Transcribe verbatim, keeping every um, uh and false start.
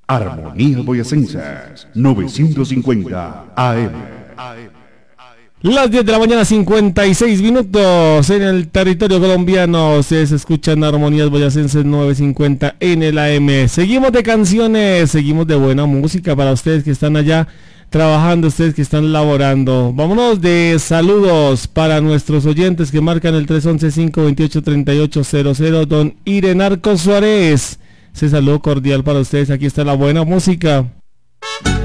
Armonía Boyacense novecientos cincuenta A M. Las diez de la mañana, cincuenta y seis minutos en el territorio colombiano. Ustedes escuchan Armonías Boyacenses novecientos cincuenta en el A M. Seguimos de canciones, seguimos de buena música para ustedes que están allá trabajando, ustedes que están laborando. Vámonos de saludos para nuestros oyentes que marcan el tres once, cinco veintiocho, treinta y ocho cero cero. Don Irenarco Suárez, ese saludo cordial para ustedes. Aquí está la buena música.